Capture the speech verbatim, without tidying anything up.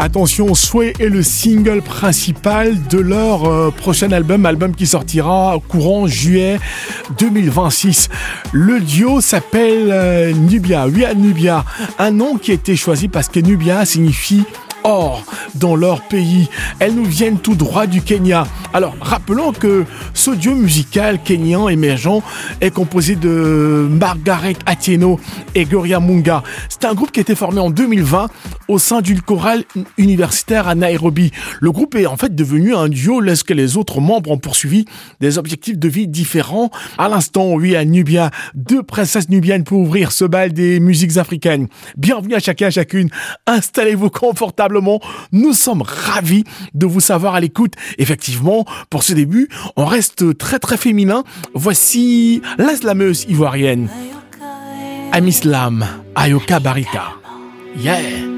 Attention, Sway est le single principal de leur euh, prochain album, album qui sortira courant juillet deux mille vingt-six. Le duo s'appelle euh, Nubia, oui à Nubia, un nom qui a été choisi parce que Nubia signifie or dans leur pays. Elles nous viennent tout droit du Kenya. Alors, rappelons que ce duo musical kenyan émergent est composé de Margaret Atieno et Gloria Munga. C'est un groupe qui a été formé en deux mille vingt au sein d'une chorale universitaire à Nairobi. Le groupe est en fait devenu un duo lorsque les autres membres ont poursuivi des objectifs de vie différents. À l'instant, oui, à Nubia, deux princesses nubiennes pour ouvrir ce bal des musiques africaines. Bienvenue à chacun, à chacune. Installez-vous confortablement. Nous sommes ravis de vous savoir à l'écoute. Effectivement, pour ce début, on reste très très féminin. Voici la slameuse ivoirienne Amislam Ayoka Barika. Yeah!